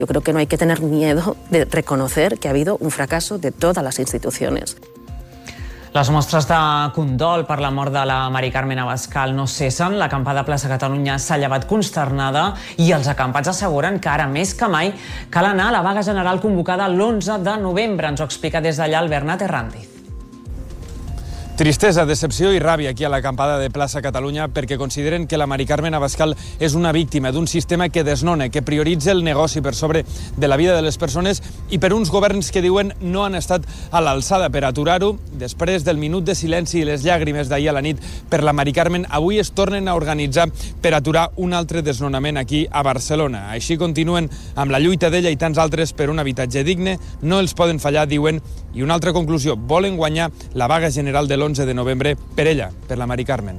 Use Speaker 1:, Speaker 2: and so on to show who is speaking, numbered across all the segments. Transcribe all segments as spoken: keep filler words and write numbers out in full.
Speaker 1: Yo creo que no hay que tener miedo de reconocer que ha habido un fracaso de todas las instituciones.
Speaker 2: Les mostres de condol per la mort de la Mari Carmen Abascal no cessen. L'acampada a Plaça Catalunya s'ha llevat consternada i els acampats asseguren que ara més que mai cal anar a la vaga general convocada l'onze de novembre. Ens ho explica des d'allà el Bernat Herrandiz.
Speaker 3: Tristesa, decepció i ràbia aquí a l'acampada de Plaça Catalunya perquè consideren que la Mari Carmen Abascal és una víctima d'un sistema que desnona, que prioritza el negoci per sobre de la vida de les persones i per uns governs que diuen no han estat a l'alçada per aturar-ho. Després del minut de silenci i les llàgrimes d'ahir a la nit per la Mari Carmen, avui es tornen a organitzar per aturar un altre desnonament aquí a Barcelona. Així continuen amb la lluita d'ella i tants altres per un habitatge digne. No els poden fallar, diuen. I una altra conclusió, volen guanyar la vaga general de l'onze de novembre per ella, per la Mari Carmen.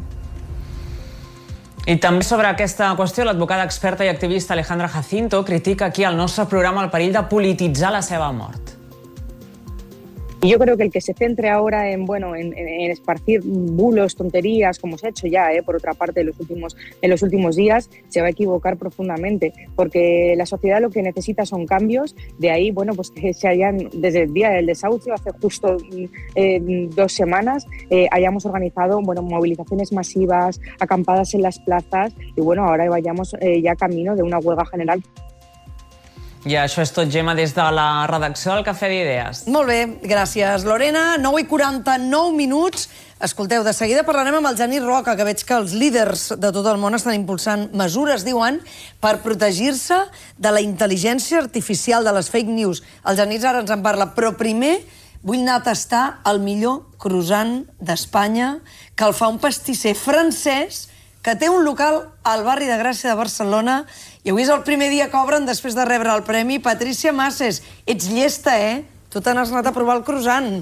Speaker 2: I també sobre aquesta qüestió, l'advocada experta i activista Alejandra Jacinto critica aquí al nostre programa el perill de polititzar la seva mort.
Speaker 4: Y yo creo que el que se centre ahora en, bueno, en, en esparcir bulos, tonterías, como se ha hecho ya, eh, por otra parte, en los, últimos, en los últimos días, se va a equivocar profundamente, porque la sociedad lo que necesita son cambios. De ahí, bueno, pues que se hayan, desde el día del desahucio, hace justo eh, dos semanas, eh, hayamos organizado, bueno, movilizaciones masivas, acampadas en las plazas, y bueno, ahora vayamos eh, ya camino de una huelga general.
Speaker 2: I això és tot, Gemma, des de la redacció del Cafè d'Idees.
Speaker 5: Molt bé, gràcies, Lorena. nou i quaranta-nou minuts. Escolteu, de seguida parlarem amb el Genís Roca, que veig que els líders de tot el món estan impulsant mesures, diuen, per protegir-se de la intel·ligència artificial, de les fake news. El Genís ara ens en parla, però primer vull anar a tastar el millor croissant d'Espanya, que el fa un pastisser francès que té un local al barri de Gràcia de Barcelona, i avui és el primer dia que obren després de rebre el premi. Patrícia Masses, ets llesta, eh? Tu te n'has anat a provar el croissant.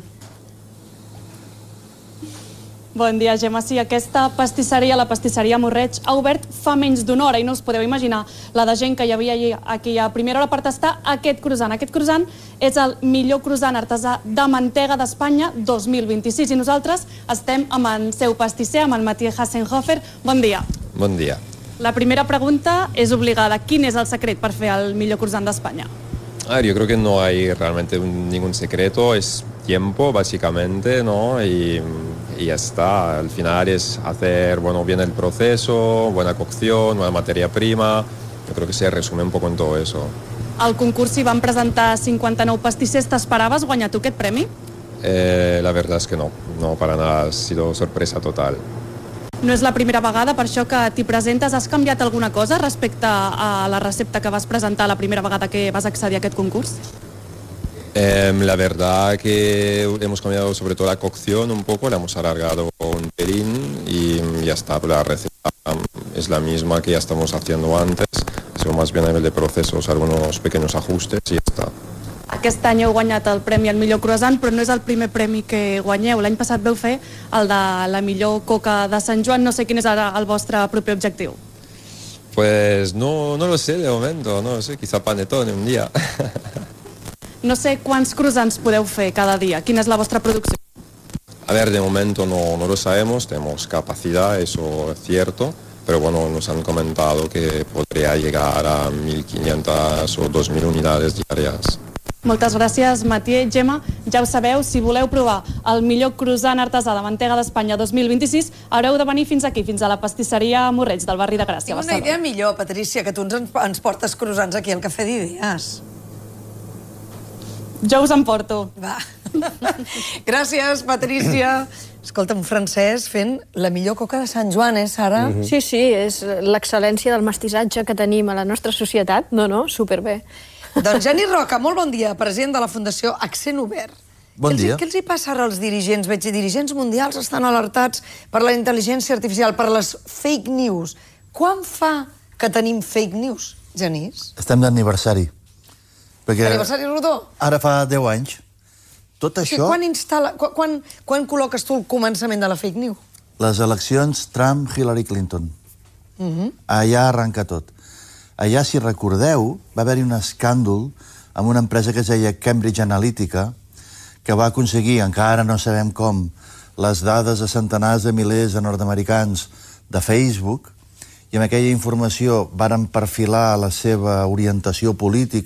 Speaker 6: Bon dia, Gemma. Sí, aquesta pastisseria, la pastisseria Morreig, ha obert fa menys d'una hora i no us podeu imaginar la de gent que hi havia aquí a primera hora per tastar aquest croissant. Aquest croissant és el millor croissant artesà de mantega d'Espanya dos mil vint-i-sis i nosaltres estem amb el seu pastisser, amb el Matthieu Hassenhofer. Bon dia.
Speaker 7: Bon dia.
Speaker 6: La primera pregunta és obligada. Quin és el secret per fer el millor croissant d'Espanya?
Speaker 7: A ver, yo creo que no hay realmente ningún secreto, es tiempo básicamente, ¿no? Y, y ya está. Al final es hacer, bueno, bien el proceso, buena cocción, buena materia prima. Yo creo que se resume un poco en todo eso.
Speaker 6: Al concurs s'hi van presentar cinquanta-nou pastissers. T'esperaves guanyar tu aquest premi?
Speaker 7: Eh, la verdad es que no, no para nada, ha sido sorpresa total.
Speaker 6: No és la primera vegada, per això que t'hi presentes. Has canviat alguna cosa respecte a la recepta que vas presentar la primera vegada que vas accedir a aquest concurs?
Speaker 7: Eh, la verdad que hemos cambiado sobre todo la cocción un poco, la hemos alargado un pelín y ya está. La receta es la misma que ya estamos haciendo antes, ha sido más bien a nivel de procesos, algunos pequeños ajustes y ya está.
Speaker 6: Aquest any heu guanyat el premi al millor croissant, però no és el primer premi que guanyeu. L'any passat veu fer el de la millor coca de Sant Joan. No sé quin és ara el vostre propi objectiu.
Speaker 7: Pues no, no lo sé de momento, no lo sé, quizá panetone un día.
Speaker 6: No sé quants croissants podeu fer cada dia. Quina és la vostra producció?
Speaker 7: A ver, de momento no, no lo sabemos, tenemos capacidad, eso es cierto, pero bueno, nos han comentado que podría llegar a mil quinientas o dos mil unidades diarias.
Speaker 6: Moltes gràcies, Matthieu. Gemma, ja ho sabeu, si voleu provar el millor croissant artesà de mantega d'Espanya dos mil vint-i-sis, haureu de venir fins aquí, fins a la pastisseria Morreig del barri de Gràcia.
Speaker 5: Tinc una idea millor, Patrícia, que tu ens, ens portes croissants aquí al Cafè d'Idees.
Speaker 6: Jo us en porto.
Speaker 5: Va. Gràcies, Patrícia. Escolta, un francès fent la millor coca de Sant Joan, eh, Sara?
Speaker 8: Mm-hmm. Sí, sí, és l'excel·lència del mestissatge que tenim a la nostra societat. No, no, superbé.
Speaker 5: Doncs Genís Roca, molt bon dia, president de la Fundació Accent Obert.
Speaker 9: Bon dia.
Speaker 5: Què els hi passa ara als dirigents? Veig que dirigents mundials estan alertats per la intel·ligència artificial, per les fake news. Quan fa que tenim fake news, Genís?
Speaker 9: Estem d'aniversari.
Speaker 5: Aniversari rodó?
Speaker 9: Ara fa deu anys. Tot això...
Speaker 5: Quan, instal·la, quan, quan col·loques tu el començament de la fake news?
Speaker 9: Les eleccions Trump-Hillary Clinton.
Speaker 5: Uh-huh.
Speaker 9: Allà arrenca tot. Allà, si recordeu, va haver-hi un escàndol amb una empresa que es deia Cambridge Analytica, que va aconseguir, encara no sabem com, les dades de centenars de milers de nord-americans de Facebook, i amb aquella informació varen perfilar la seva orientació política